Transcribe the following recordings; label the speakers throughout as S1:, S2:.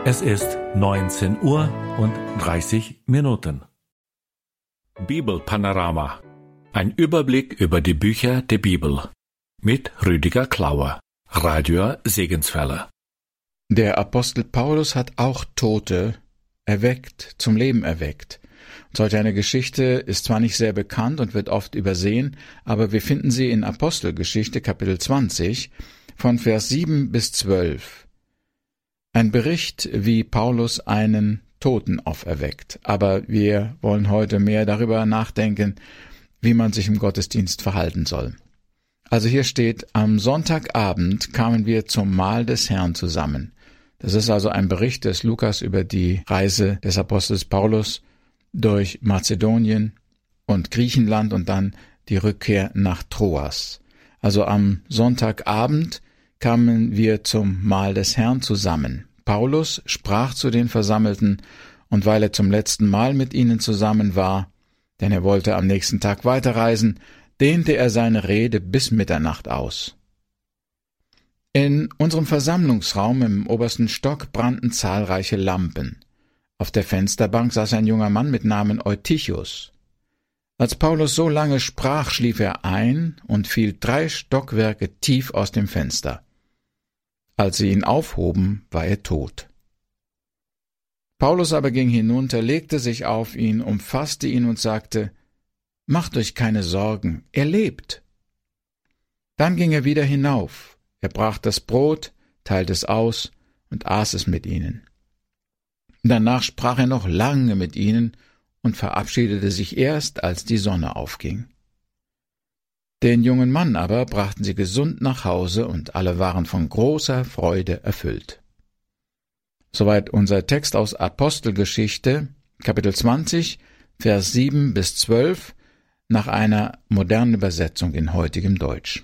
S1: Es ist 19:30 Uhr. Bibelpanorama. Ein Überblick über die Bücher der Bibel. Mit Rüdiger Klauer, Radio Segenswelle.
S2: Der Apostel Paulus hat auch Tote erweckt, zum Leben erweckt. Solch eine Geschichte ist zwar nicht sehr bekannt und wird oft übersehen, aber wir finden sie in Apostelgeschichte Kapitel 20 von Vers 7 bis 12. Ein Bericht, wie Paulus einen Toten auferweckt. Aber wir wollen heute mehr darüber nachdenken, wie man sich im Gottesdienst verhalten soll. Also hier steht, am Sonntagabend kamen wir zum Mahl des Herrn zusammen. Das ist also ein Bericht des Lukas über die Reise des Apostels Paulus durch Mazedonien und Griechenland und dann die Rückkehr nach Troas. Also am Sonntagabend kamen wir zum Mahl des Herrn zusammen. Paulus sprach zu den Versammelten, und weil er zum letzten Mal mit ihnen zusammen war, denn er wollte am nächsten Tag weiterreisen, dehnte er seine Rede bis Mitternacht aus. In unserem Versammlungsraum im obersten Stock brannten zahlreiche Lampen. Auf der Fensterbank saß ein junger Mann mit Namen Eutychus. Als Paulus so lange sprach, schlief er ein und fiel 3 Stockwerke tief aus dem Fenster. Als sie ihn aufhoben, war er tot. Paulus aber ging hinunter, legte sich auf ihn, umfasste ihn und sagte, »Macht euch keine Sorgen, er lebt.« Dann ging er wieder hinauf. Er brach das Brot, teilte es aus und aß es mit ihnen. Danach sprach er noch lange mit ihnen und verabschiedete sich erst, als die Sonne aufging. Den jungen Mann aber brachten sie gesund nach Hause, und alle waren von großer Freude erfüllt. Soweit unser Text aus Apostelgeschichte, Kapitel 20, Vers 7 bis 12, nach einer modernen Übersetzung in heutigem Deutsch.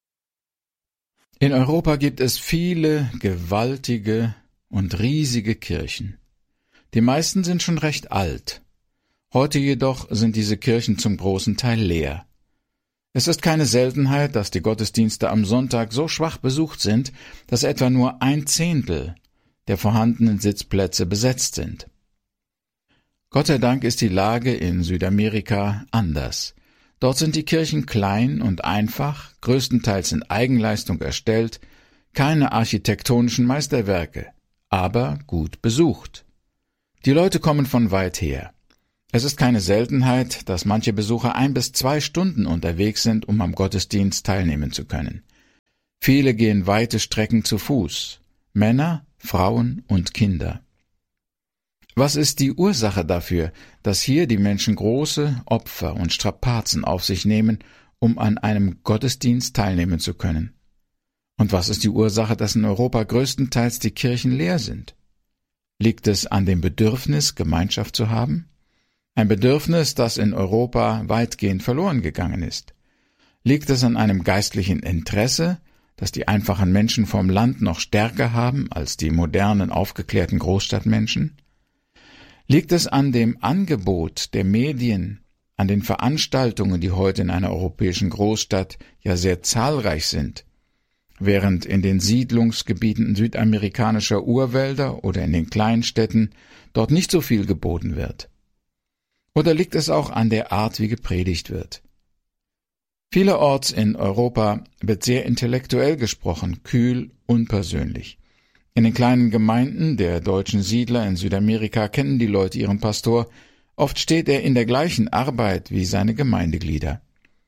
S2: In Europa gibt es viele gewaltige und riesige Kirchen. Die meisten sind schon recht alt. Heute jedoch sind diese Kirchen zum großen Teil leer. Es ist keine Seltenheit, dass die Gottesdienste am Sonntag so schwach besucht sind, dass etwa nur 1/10 der vorhandenen Sitzplätze besetzt sind. Gott sei Dank ist die Lage in Südamerika anders. Dort sind die Kirchen klein und einfach, größtenteils in Eigenleistung erstellt, keine architektonischen Meisterwerke, aber gut besucht. Die Leute kommen von weit her. Es ist keine Seltenheit, dass manche Besucher 1 bis 2 Stunden unterwegs sind, um am Gottesdienst teilnehmen zu können. Viele gehen weite Strecken zu Fuß, Männer, Frauen und Kinder. Was ist die Ursache dafür, dass hier die Menschen große Opfer und Strapazen auf sich nehmen, um an einem Gottesdienst teilnehmen zu können? Und was ist die Ursache, dass in Europa größtenteils die Kirchen leer sind? Liegt es an dem Bedürfnis, Gemeinschaft zu haben? Ein Bedürfnis, das in Europa weitgehend verloren gegangen ist. Liegt es an einem geistlichen Interesse, das die einfachen Menschen vom Land noch stärker haben als die modernen, aufgeklärten Großstadtmenschen? Liegt es an dem Angebot der Medien, an den Veranstaltungen, die heute in einer europäischen Großstadt ja sehr zahlreich sind, während in den Siedlungsgebieten südamerikanischer Urwälder oder in den Kleinstädten dort nicht so viel geboten wird? Oder liegt es auch an der Art, wie gepredigt wird? Vielerorts in Europa wird sehr intellektuell gesprochen, kühl, unpersönlich. In den kleinen Gemeinden der deutschen Siedler in Südamerika kennen die Leute ihren Pastor, oft steht er in der gleichen Arbeit wie seine Gemeindeglieder.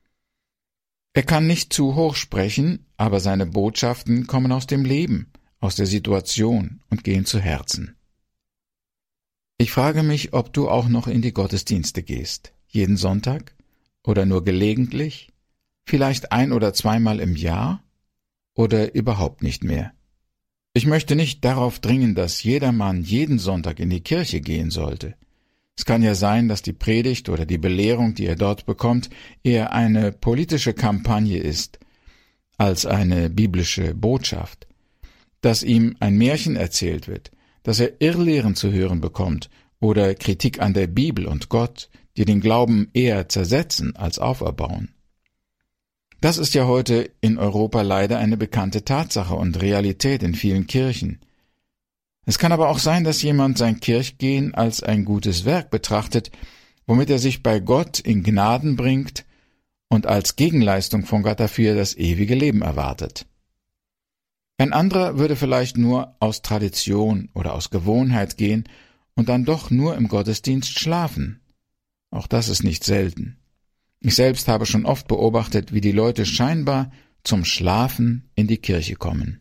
S2: Er kann nicht zu hoch sprechen, aber seine Botschaften kommen aus dem Leben, aus der Situation und gehen zu Herzen. Ich frage mich, ob du auch noch in die Gottesdienste gehst, jeden Sonntag oder nur gelegentlich, vielleicht 1- oder 2-mal im Jahr oder überhaupt nicht mehr. Ich möchte nicht darauf dringen, dass jedermann jeden Sonntag in die Kirche gehen sollte. Es kann ja sein, dass die Predigt oder die Belehrung, die er dort bekommt, eher eine politische Kampagne ist als eine biblische Botschaft, dass ihm ein Märchen erzählt wird, dass er Irrlehren zu hören bekommt oder Kritik an der Bibel und Gott, die den Glauben eher zersetzen als auferbauen. Das ist ja heute in Europa leider eine bekannte Tatsache und Realität in vielen Kirchen. Es kann aber auch sein, dass jemand sein Kirchgehen als ein gutes Werk betrachtet, womit er sich bei Gott in Gnaden bringt und als Gegenleistung von Gott dafür das ewige Leben erwartet. Ein anderer würde vielleicht nur aus Tradition oder aus Gewohnheit gehen und dann doch nur im Gottesdienst schlafen. Auch das ist nicht selten. Ich selbst habe schon oft beobachtet, wie die Leute scheinbar zum Schlafen in die Kirche kommen.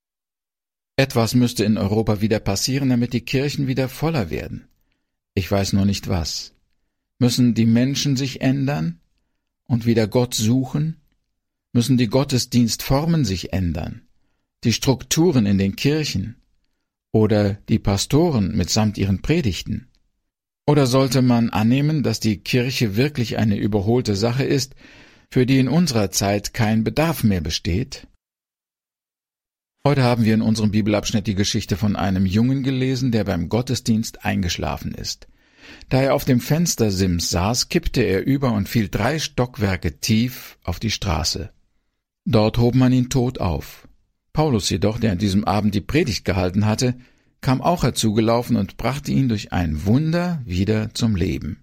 S2: Etwas müsste in Europa wieder passieren, damit die Kirchen wieder voller werden. Ich weiß nur nicht was. Müssen die Menschen sich ändern und wieder Gott suchen? Müssen die Gottesdienstformen sich ändern? Die Strukturen in den Kirchen? Oder die Pastoren mitsamt ihren Predigten? Oder sollte man annehmen, dass die Kirche wirklich eine überholte Sache ist, für die in unserer Zeit kein Bedarf mehr besteht? Heute haben wir in unserem Bibelabschnitt die Geschichte von einem Jungen gelesen, der beim Gottesdienst eingeschlafen ist. Da er auf dem Fenstersims saß, kippte er über und fiel 3 Stockwerke tief auf die Straße. Dort hob man ihn tot auf. Paulus jedoch, der an diesem Abend die Predigt gehalten hatte, kam auch herzugelaufen und brachte ihn durch ein Wunder wieder zum Leben.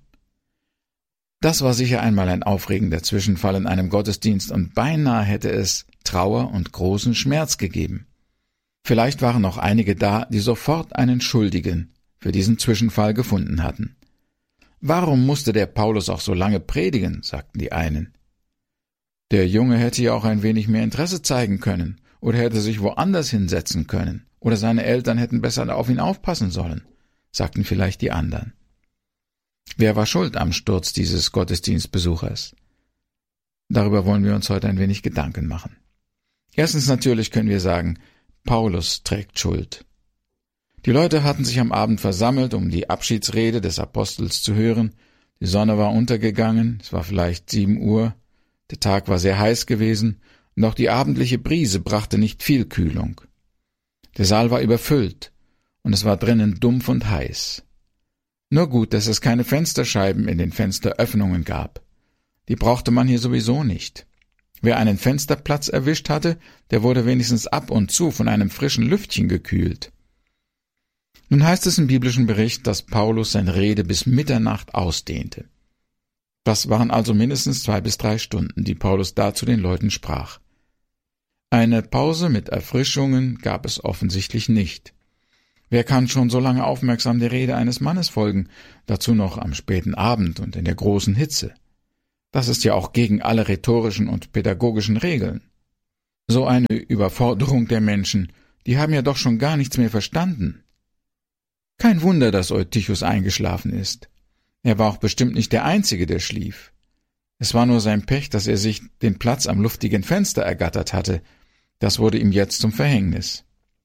S2: Das war sicher einmal ein aufregender Zwischenfall in einem Gottesdienst und beinahe hätte es Trauer und großen Schmerz gegeben. Vielleicht waren auch einige da, die sofort einen Schuldigen für diesen Zwischenfall gefunden hatten. Warum musste der Paulus auch so lange predigen, sagten die einen. Der Junge hätte ja auch ein wenig mehr Interesse zeigen können oder hätte sich woanders hinsetzen können oder seine Eltern hätten besser auf ihn aufpassen sollen, sagten vielleicht die anderen. Wer war schuld am Sturz dieses Gottesdienstbesuchers? Darüber wollen wir uns heute ein wenig Gedanken machen. Erstens natürlich können wir sagen, Paulus trägt Schuld. Die Leute hatten sich am Abend versammelt, um die Abschiedsrede des Apostels zu hören. Die Sonne war untergegangen, es war vielleicht 7 Uhr, der Tag war sehr heiß gewesen und auch die abendliche Brise brachte nicht viel Kühlung. Der Saal war überfüllt und es war drinnen dumpf und heiß. Nur gut, dass es keine Fensterscheiben in den Fensteröffnungen gab. Die brauchte man hier sowieso nicht. Wer einen Fensterplatz erwischt hatte, der wurde wenigstens ab und zu von einem frischen Lüftchen gekühlt. Nun heißt es im biblischen Bericht, dass Paulus seine Rede bis Mitternacht ausdehnte. Das waren also mindestens 2 bis 3 Stunden, die Paulus da zu den Leuten sprach. Eine Pause mit Erfrischungen gab es offensichtlich nicht. Wer kann schon so lange aufmerksam der Rede eines Mannes folgen, dazu noch am späten Abend und in der großen Hitze? Das ist ja auch gegen alle rhetorischen und pädagogischen Regeln. So eine Überforderung der Menschen, die haben ja doch schon gar nichts mehr verstanden. Kein Wunder, dass Eutychus eingeschlafen ist. Er war auch bestimmt nicht der Einzige, der schlief. Es war nur sein Pech, dass er sich den Platz am luftigen Fenster ergattert hatte. Das wurde ihm jetzt zum Verhängnis.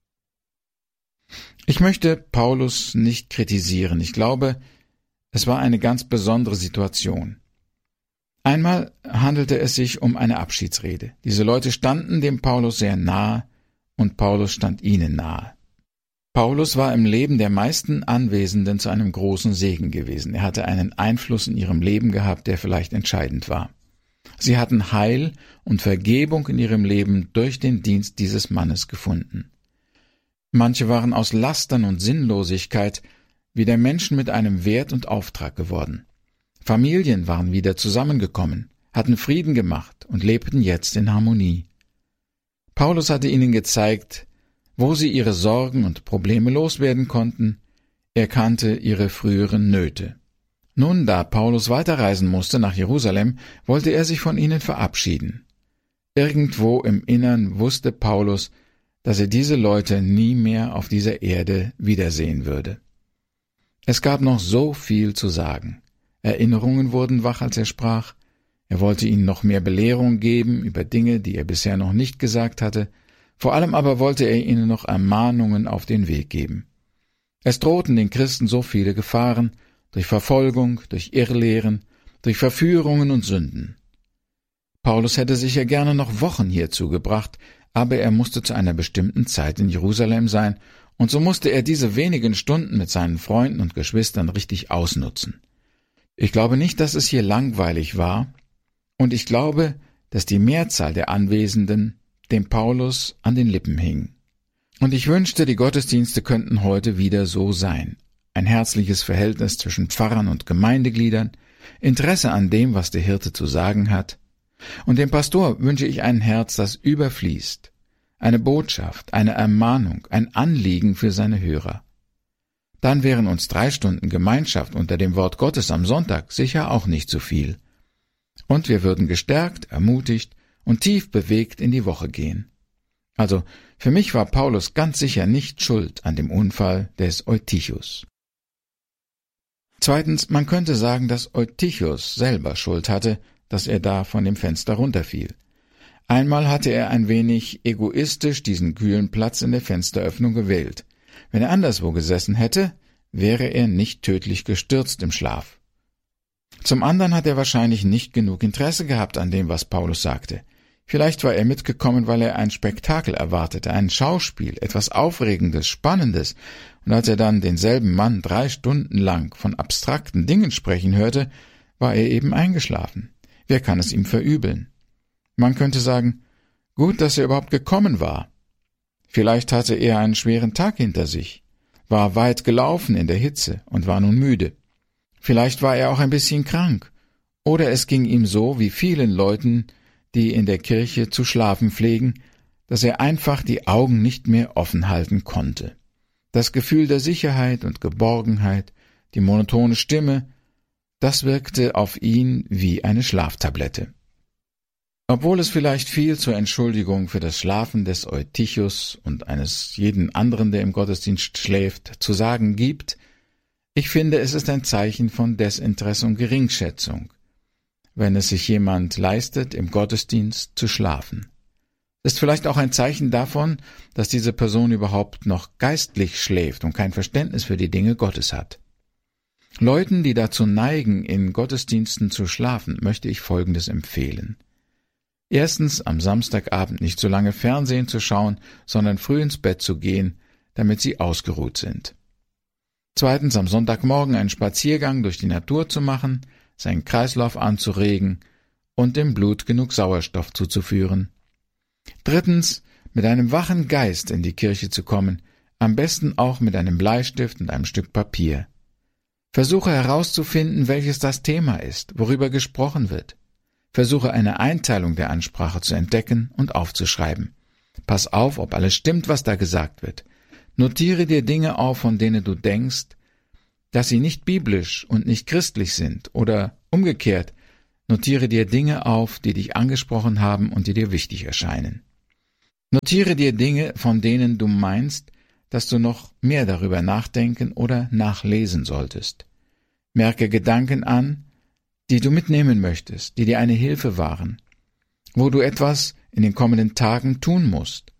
S2: Ich möchte Paulus nicht kritisieren. Ich glaube, es war eine ganz besondere Situation. Einmal handelte es sich um eine Abschiedsrede. Diese Leute standen dem Paulus sehr nahe und Paulus stand ihnen nahe. Paulus war im Leben der meisten Anwesenden zu einem großen Segen gewesen. Er hatte einen Einfluss in ihrem Leben gehabt, der vielleicht entscheidend war. Sie hatten Heil und Vergebung in ihrem Leben durch den Dienst dieses Mannes gefunden. Manche waren aus Lastern und Sinnlosigkeit wieder Menschen mit einem Wert und Auftrag geworden. Familien waren wieder zusammengekommen, hatten Frieden gemacht und lebten jetzt in Harmonie. Paulus hatte ihnen gezeigt, wo sie ihre Sorgen und Probleme loswerden konnten. Er kannte ihre früheren Nöte. Nun, da Paulus weiterreisen musste nach Jerusalem, wollte er sich von ihnen verabschieden. Irgendwo im Innern wusste Paulus, dass er diese Leute nie mehr auf dieser Erde wiedersehen würde. Es gab noch so viel zu sagen. Erinnerungen wurden wach, als er sprach. Er wollte ihnen noch mehr Belehrung geben über Dinge, die er bisher noch nicht gesagt hatte. Vor allem aber wollte er ihnen noch Ermahnungen auf den Weg geben. Es drohten den Christen so viele Gefahren, durch Verfolgung, durch Irrlehren, durch Verführungen und Sünden. Paulus hätte sicher gerne noch Wochen hier zugebracht, aber er musste zu einer bestimmten Zeit in Jerusalem sein, und so musste er diese wenigen Stunden mit seinen Freunden und Geschwistern richtig ausnutzen. Ich glaube nicht, dass es hier langweilig war, und ich glaube, dass die Mehrzahl der Anwesenden dem Paulus an den Lippen hing. Und ich wünschte, die Gottesdienste könnten heute wieder so sein. Ein herzliches Verhältnis zwischen Pfarrern und Gemeindegliedern, Interesse an dem, was der Hirte zu sagen hat. Und dem Pastor wünsche ich ein Herz, das überfließt, eine Botschaft, eine Ermahnung, ein Anliegen für seine Hörer. Dann wären uns 3 Stunden Gemeinschaft unter dem Wort Gottes am Sonntag sicher auch nicht zu viel. Und wir würden gestärkt, ermutigt und tief bewegt in die Woche gehen. Also, für mich war Paulus ganz sicher nicht schuld an dem Unfall des Eutychus. Zweitens, man könnte sagen, dass Eutychus selber Schuld hatte, dass er da von dem Fenster runterfiel. Einmal hatte er ein wenig egoistisch diesen kühlen Platz in der Fensteröffnung gewählt. Wenn er anderswo gesessen hätte, wäre er nicht tödlich gestürzt im Schlaf. Zum anderen hat er wahrscheinlich nicht genug Interesse gehabt an dem, was Paulus sagte. Vielleicht war er mitgekommen, weil er ein Spektakel erwartete, ein Schauspiel, etwas Aufregendes, Spannendes, und als er dann denselben Mann 3 Stunden lang von abstrakten Dingen sprechen hörte, war er eben eingeschlafen. Wer kann es ihm verübeln? Man könnte sagen, gut, dass er überhaupt gekommen war. Vielleicht hatte er einen schweren Tag hinter sich, war weit gelaufen in der Hitze und war nun müde. Vielleicht war er auch ein bisschen krank, oder es ging ihm so wie vielen Leuten, die in der Kirche zu schlafen pflegen, dass er einfach die Augen nicht mehr offen halten konnte. Das Gefühl der Sicherheit und Geborgenheit, die monotone Stimme, das wirkte auf ihn wie eine Schlaftablette. Obwohl es vielleicht viel zur Entschuldigung für das Schlafen des Eutychus und eines jeden anderen, der im Gottesdienst schläft, zu sagen gibt, ich finde, es ist ein Zeichen von Desinteresse und Geringschätzung, wenn es sich jemand leistet, im Gottesdienst zu schlafen. Es ist vielleicht auch ein Zeichen davon, dass diese Person überhaupt noch geistlich schläft und kein Verständnis für die Dinge Gottes hat. Leuten, die dazu neigen, in Gottesdiensten zu schlafen, möchte ich Folgendes empfehlen. Erstens, am Samstagabend nicht so lange Fernsehen zu schauen, sondern früh ins Bett zu gehen, damit sie ausgeruht sind. Zweitens, am Sonntagmorgen einen Spaziergang durch die Natur zu machen, seinen Kreislauf anzuregen und dem Blut genug Sauerstoff zuzuführen. Drittens, mit einem wachen Geist in die Kirche zu kommen, am besten auch mit einem Bleistift und einem Stück Papier. Versuche herauszufinden, welches das Thema ist, worüber gesprochen wird. Versuche eine Einteilung der Ansprache zu entdecken und aufzuschreiben. Pass auf, ob alles stimmt, was da gesagt wird. Notiere dir Dinge auf, von denen du denkst, dass sie nicht biblisch und nicht christlich sind, oder umgekehrt, notiere dir Dinge auf, die dich angesprochen haben und die dir wichtig erscheinen. Notiere dir Dinge, von denen du meinst, dass du noch mehr darüber nachdenken oder nachlesen solltest. Merke Gedanken an, die du mitnehmen möchtest, die dir eine Hilfe waren, wo du etwas in den kommenden Tagen tun musst.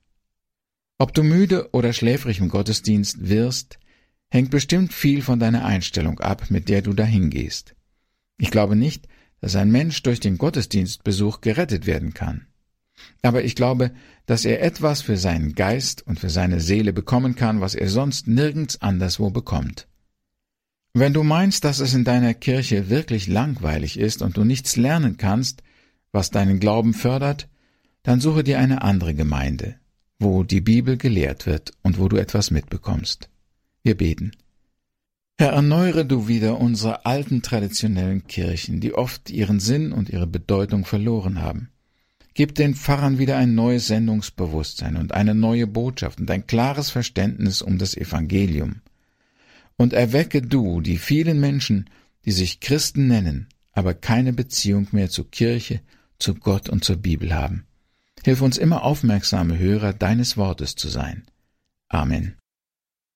S2: Ob du müde oder schläfrig im Gottesdienst wirst, hängt bestimmt viel von deiner Einstellung ab, mit der du dahin gehst. Ich glaube nicht, dass ein Mensch durch den Gottesdienstbesuch gerettet werden kann. Aber ich glaube, dass er etwas für seinen Geist und für seine Seele bekommen kann, was er sonst nirgends anderswo bekommt. Wenn du meinst, dass es in deiner Kirche wirklich langweilig ist und du nichts lernen kannst, was deinen Glauben fördert, dann suche dir eine andere Gemeinde, wo die Bibel gelehrt wird und wo du etwas mitbekommst. Wir beten. Herr, erneuere du wieder unsere alten traditionellen Kirchen, die oft ihren Sinn und ihre Bedeutung verloren haben. Gib den Pfarrern wieder ein neues Sendungsbewusstsein und eine neue Botschaft und ein klares Verständnis um das Evangelium. Und erwecke du die vielen Menschen, die sich Christen nennen, aber keine Beziehung mehr zur Kirche, zu Gott und zur Bibel haben. Hilf uns immer aufmerksame Hörer deines Wortes zu sein. Amen.